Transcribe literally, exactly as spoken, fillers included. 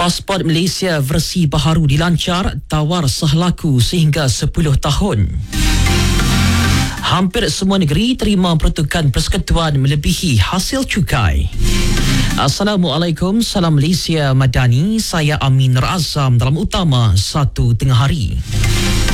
Pasport Malaysia versi baharu dilancar, tawar sahlaku sehingga sepuluh tahun. Hampir semua negeri terima peruntukan persekutuan melebihi hasil cukai. Assalamualaikum, salam Malaysia Madani. Saya Amin Nur Azam dalam utama satu tengah hari.